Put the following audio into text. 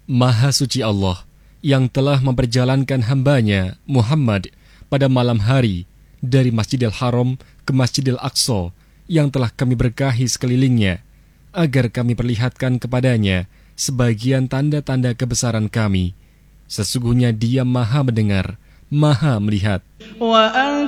Maha suci Allah yang telah memperjalankan hambanya Muhammad pada malam hari dari Masjidil Haram ke Masjidil Aqsa yang telah kami berkahi sekelilingnya, agar kami perlihatkan kepadanya sebagian tanda-tanda kebesaran kami. Sesungguhnya Dia Maha mendengar, Maha melihat.